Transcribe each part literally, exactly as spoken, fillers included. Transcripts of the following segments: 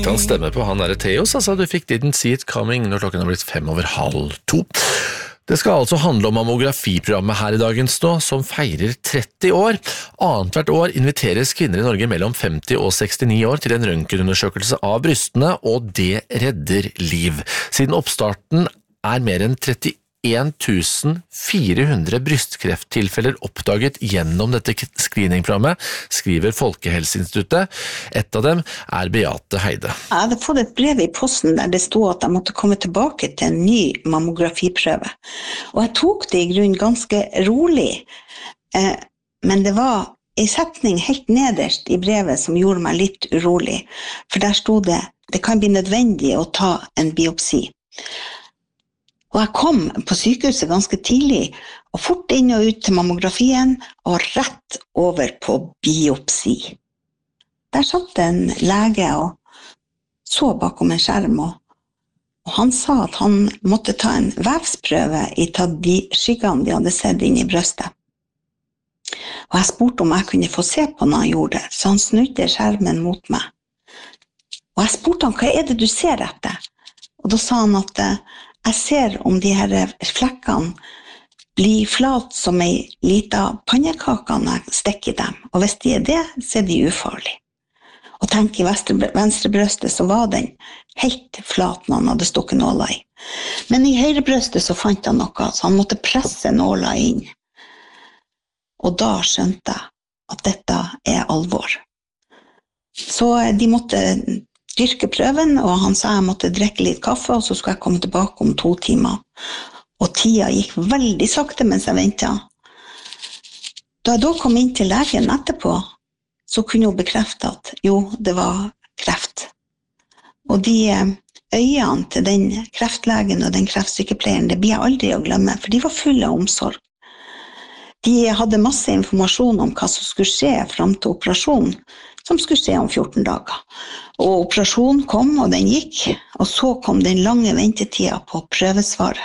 likt han stemme på han der Theos, altså du fikk Didn't See It Coming når klokken har blitt fem over halv to. Det skal altså handle om mammografiprogrammet her i dagens nå, som feirer tretti år. Annet hvert år inviteres kvinner i Norge mellom femti og sekstini år til en røntgenundersøkelse av brystene, og det redder liv. Siden oppstarten er mer enn trettien tusen fire hundre brystkrefttilfeller oppdaget gjennom dette screeningprogrammet, skriver Folkehelseinstituttet. Et av dem er Beate Heide. Jeg hadde fått et brev i posten der det stod at jeg måtte komme tilbake til en ny mammografiprøve. Og jeg tok det i grunn ganske rolig, eh, men det var en setning helt nederst i brevet som gjorde meg litt urolig, for der stod det, det kan bli nødvendig å ta en biopsi. Og jeg kom på sykehuset ganske tidlig, og fort inn og ut til mammografien, og rett over på biopsi. Der satt en lege og så bakom en skjerm, og, og han sa at han måtte ta en vevsprøve i ta de skyggene de hadde sett inn i brøstet. Og jeg spurte om jeg kunne få se på når han gjorde det, så han snudde skjermen mot meg. Og jeg spurte han, hva er det du ser etter? Og da sa han at jeg ser om de her flekkene blir flat som en liten pannekake når jeg stikker i dem. Og hvis de er det, så er de ufarlige. Og tenk i venstre, venstre brøstet så var den helt flat når han hadde stukket nåla i. Men i høyre brøstet så fant han noe, så han måtte presse nåla inn. Og da skjønte jeg at dette er alvor. Så de måtte styrke prøven, og han sa jeg måtte drikke litt kaffe, og så skulle jeg komme tilbake om to timer. Og tida gikk veldig sakte mens jeg ventet. Da jeg da kom inn til legen etterpå, så kunne hun bekrefte at jo, det var kreft. Og de øynene til den kreftlegen og den kreftsykepleieren, det blir jeg aldri å glemme, for de var fulle av omsorg. De hadde masse informasjon om hva som skulle skje frem til operasjonen, som skulle skje om fjorten dager. Og operasjonen kom, og den gikk, og så kom den lange ventetida på prøvesvaret.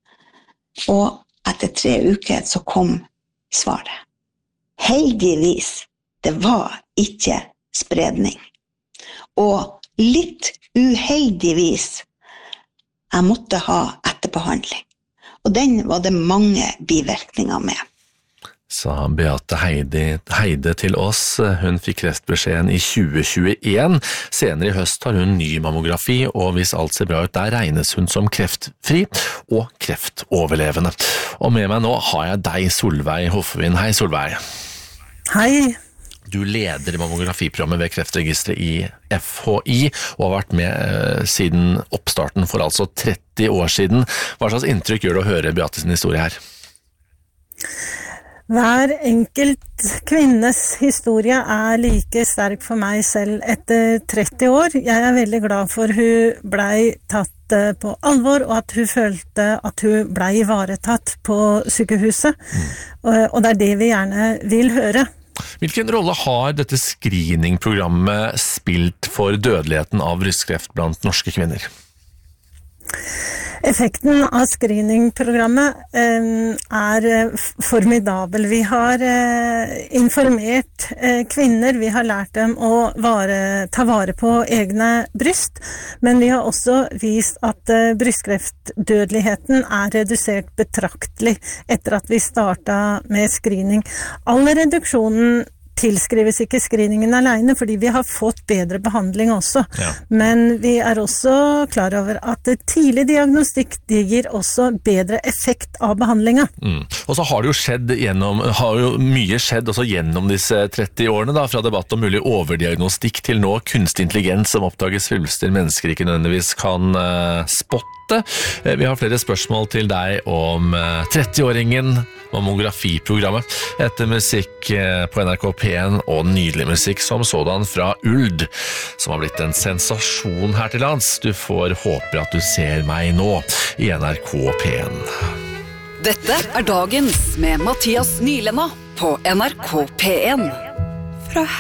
Og etter tre uker så kom svaret. Heldigvis, det var ikke spredning. Og litt uheldigvis, jeg måtte ha etterbehandling. Og den var det mange bivirkninger med. Sa Beate Heide, Heide til oss. Hun fikk kreftbeskjeden i tjue tjueen. Senere i høst har hun ny mammografi, og hvis alt ser bra ut der, regnes hun som kreftfri og kreftoverlevende. Og med meg nå har jeg deg, Solveig Hoffevin. Hei, Solveig. Hei. Du leder mammografiprogrammet ved Kreftregisteret i F H I, og har vært med eh, siden oppstarten for altså tretti år siden. Hva slags inntrykk gjør det å høre Beate sin historie her? Hver enkelt kvinnes historie er like sterk for meg selv etter tretti år. Jeg er veldig glad for hun blei tatt på alvor, og at hun følte at hun blei ivaretatt på sykehuset. Mm. Og det er det vi gjerne vil høre. Hvilken rolle har dette screeningprogrammet spilt for dødeligheten av brystkreft blant norske kvinner? Effekten av screeningprogrammet eh, er formidabel. Vi har eh, informert eh, kvinner, vi har lært dem å vare, ta vare på egne bryst, men vi har også vist at eh, brystkreftdødeligheten er redusert betraktelig etter at vi startet med screening. All reduksjonen tilskrives ikke screeningen alene, fordi vi har fått bedre behandling også. Ja. Men vi er også klar over at tidlig diagnostikk det gir også bedre effekt av behandlinga. Mm. Og så har det jo skjedd gjennom, har jo mye skjedd også gjennom disse tretti årene, da, fra debatt om mulig overdiagnostikk til nå kunstig intelligens som oppdager svulster mennesker ikke nødvendigvis kan uh, spotte. Vi har flere spørsmål til deg om uh, tretti-åringen, mammografiprogrammet, etter musikk uh, på N R K P en og nydelig musikk som sådan fra Uld, som har blitt en sensasjon her til lands. Du får håpe at du ser meg nå i N R K P en. Dette er Dagens med Mathias Nylenda på N R K P en. Fra